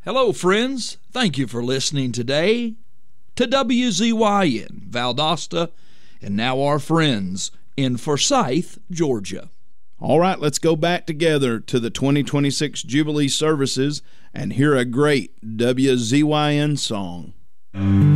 Hello, friends. Thank you for listening today to WZYN Valdosta, and now our friends in Forsyth, Georgia. All right, let's go back together to the 2026 Jubilee services and hear a great WZYN song.